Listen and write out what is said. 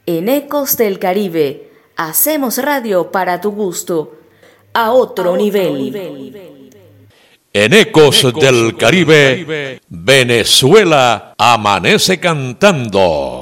En Ecos del Caribe, hacemos radio para tu gusto, a otro nivel. En Ecos del Caribe, Venezuela amanece cantando.